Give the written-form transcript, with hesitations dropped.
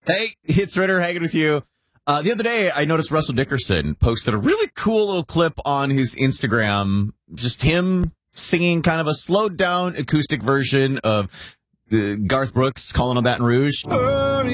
Hey, it's Ritter hanging with you. The other day, I noticed Russell Dickerson posted a really cool little clip on his Instagram, just him singing kind of a slowed down acoustic version of Garth Brooks, Calling on Baton Rouge.